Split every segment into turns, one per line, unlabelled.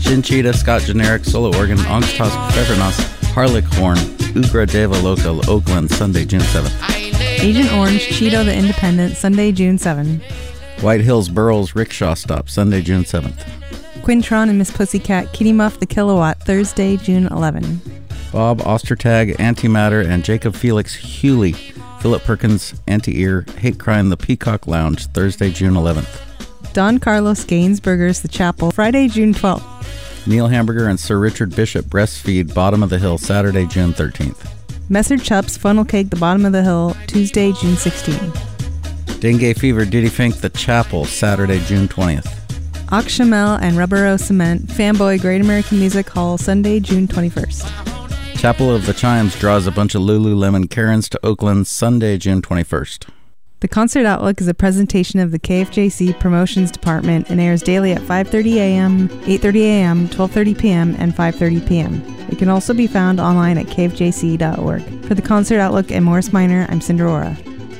Chinchita, Scott Generic, Solo Organ, Angstas, Pfeffernuss, Harlechorn, Ugra Deva Local, Oakland, Sunday, June 7th.
Agent Orange, Cheeto the Independent, Sunday, June 7th.
White Hills Burls Rickshaw Stop, Sunday, June 7th.
Quintron and Miss Pussycat, Kitty Muff the Kilowatt, Thursday, June 11.
Bob Ostertag, Antimatter, and Jacob Felix Hewley, Philip Perkins, Anti-Ear, Hate Crime, The Peacock Lounge, Thursday, June 11th.
Don Carlos Gainsburgers, The Chapel, Friday, June 12th.
Neil Hamburger and Sir Richard Bishop, Breastfeed, Bottom of the Hill, Saturday, June 13th.
Messer Chups, Funnel Cake, The Bottom of the Hill, Tuesday, June 16th.
Dengue Fever, Diddy Fink, The Chapel, Saturday, June 20th.
Oxshamel and Rubbero Cement, Fanboy, Great American Music Hall, Sunday, June 21st.
Chapel of the Chimes draws a bunch of Lululemon Karens to Oakland, Sunday, June 21st.
The Concert Outlook is a presentation of the KFJC Promotions Department and airs daily at 5:30 a.m., 8:30 a.m., 12:30 p.m., and 5:30 p.m. It can also be found online at kfjc.org. For the Concert Outlook and Morris Minor, I'm Cinderora.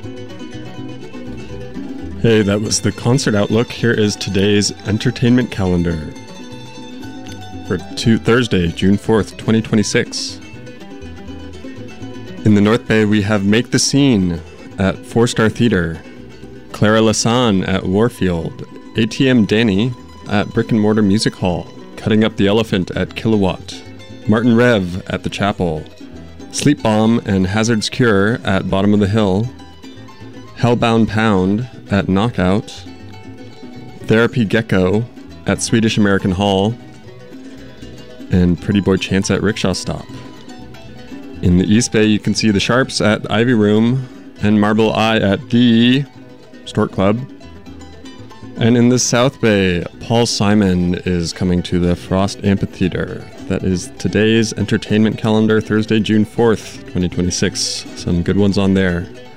Hey, that was the Concert Outlook. Here is today's entertainment calendar for Thursday, June 4th, 2026. In the North Bay, we have Make the Scene at 4-Star Theater, Clara Lasan at Warfield, ATM Danny at Brick and Mortar Music Hall, Cutting Up the Elephant at Kilowatt, Martin Rev at the Chapel, Sleep Bomb and Hazard's Cure at Bottom of the Hill, Hellbound Pound at Knockout, Therapy Gecko at Swedish American Hall, and Pretty Boy Chance at Rickshaw Stop. In the East Bay, you can see the Sharps at Ivy Room and Marble Eye at the Stork Club. And in the South Bay, Paul Simon is coming to the Frost Amphitheater. That is today's entertainment calendar, Thursday, June 4th, 2026. Some good ones on there.